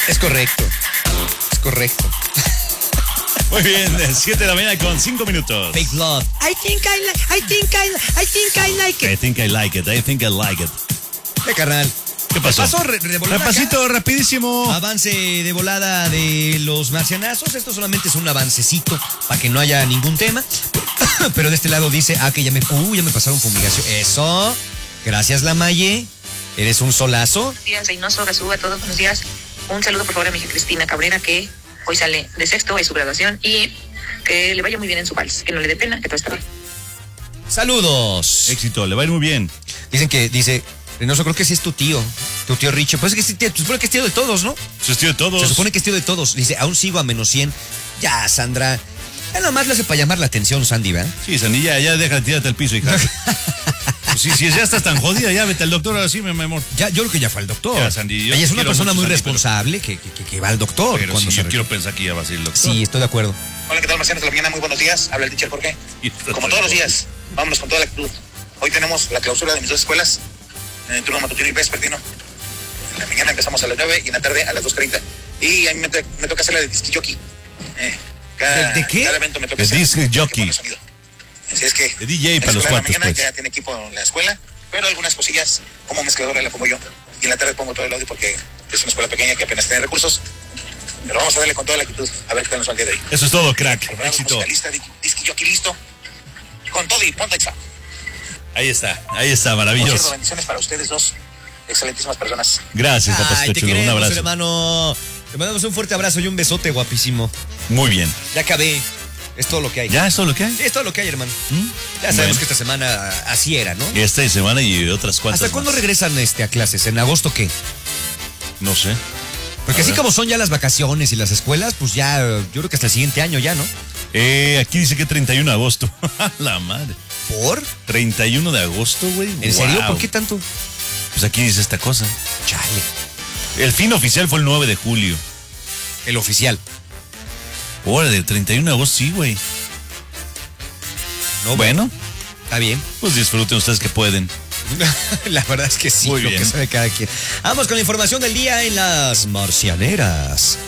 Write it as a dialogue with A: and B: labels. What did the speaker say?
A: Es correcto. Es correcto.
B: Muy bien, 7 de la mañana con 5 minutos.
A: Fake love. I think I like
B: I
A: it.
B: think I like it, I think I like it.
A: Carnal.
B: ¿Qué pasó?
A: De volada
B: Repasito, rapidísimo.
A: acá. Avance de volada de los marcianazos. Esto solamente es un avancecito para que no haya ningún tema. Pero de este lado dice, que ya me pasaron fumigación. Eso. Gracias, Lamaye. Eres un solazo.
C: Buenos días, Reynoso, Gazú, a todos, buenos días. Un saludo, por favor, a mi hija Cristina Cabrera, que hoy sale de sexto, es su graduación, y que le vaya muy bien en su vals, que no le dé pena, que todo está bien.
A: Saludos.
B: Éxito, le va a ir muy bien.
A: Dice, Reynoso, creo que sí es tu tío Richo. Pues es que se supone que es tío de todos, ¿no?
B: Se tío de todos.
A: Se supone que es tío de todos. Dice, aún sigo a menos 100. Ya, Sandra. Ya nada más le hace para llamar la atención, Sandy, ¿verdad?
B: Sí, Sandy, ya deja de tirarte al piso, hija. Pues si ya estás tan jodida, ya vete al doctor, ahora sí, mi amor.
A: Ya, yo creo que ya fue al doctor.
B: Ya, Sandy, yo
A: Ella es una
B: quiero
A: persona
B: mucho,
A: muy
B: Sandy,
A: responsable que va al doctor.
B: Pero
A: cuando
B: sí,
A: se
B: yo quiero pensar que ya va a ser el doctor.
A: Sí, estoy de acuerdo.
D: Hola, ¿qué tal, marcianos de la mañana? Muy buenos días. Habla el teacher Jorge. Como todos los días, vámonos con toda la actitud. Hoy tenemos la clausura de mis dos escuelas, en el turno matutino y vespertino. En la mañana empezamos a las 9 y en la tarde a las 2:30. Y a mí me toca hacer la de disc jockey.
A: ¿De qué?
D: Cada evento me toca
B: De
D: hacer
B: disc jockey.
D: de sonido. Así es que
B: De DJ para
D: en la
B: los
D: escuela de
B: cuates,
D: la mañana
B: pues.
D: ya tiene equipo en la escuela, pero algunas cosillas como mezcladora la pongo yo. Y en la tarde pongo todo el audio porque es una escuela pequeña que apenas tiene recursos. Pero vamos a darle con toda la actitud a ver qué nos va el día de hoy.
B: Eso es todo, crack.
D: Preparados,
B: Éxito.
D: musicalista, disc jockey listo. Con todo y ponte exa.
B: Ahí está,
D: Por cierto,
B: maravilloso.
D: bendiciones para ustedes dos, excelentísimas personas.
B: Gracias,
A: Ay,
B: papacito
A: te
B: chulo. Un
A: queremos,
B: abrazo.
A: hermano. Te mandamos un fuerte abrazo y un besote guapísimo.
B: Muy bien.
A: Ya acabé. Es todo lo que hay.
B: ¿Ya es todo lo que hay?
A: Sí, es todo lo que hay, hermano. Ya sabemos
B: Bueno.
A: que esta semana así era, ¿no?
B: Esta semana y otras cuantas
A: ¿Hasta cuándo
B: más.
A: regresan a clases? ¿En agosto qué?
B: No sé.
A: Porque
B: A
A: así
B: ver.
A: como son ya las vacaciones y las escuelas, pues ya, yo creo que hasta el siguiente año ya, ¿no?
B: Aquí dice que 31 de agosto. La madre.
A: ¿Por?
B: 31 de agosto, güey.
A: ¿En serio?
B: Wow.
A: ¿Por qué tanto?
B: Pues aquí dice esta cosa.
A: Chale.
B: El fin oficial fue el 9 de julio.
A: El oficial.
B: Hora de 31 de agosto, sí, güey.
A: No,
B: Bueno,
A: está bien.
B: pues disfruten ustedes que pueden.
A: La verdad es que sí,
B: Muy
A: lo
B: bien.
A: que sabe cada quien. Vamos con la información del día en las marcianeras.